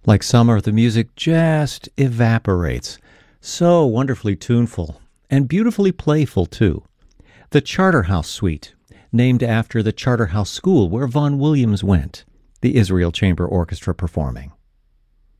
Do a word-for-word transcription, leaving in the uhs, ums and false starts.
Like summer, the music just evaporates. So wonderfully tuneful and beautifully playful, too. The Charterhouse Suite, named after the Charterhouse School where Vaughan Williams went. The Israel Chamber Orchestra performing.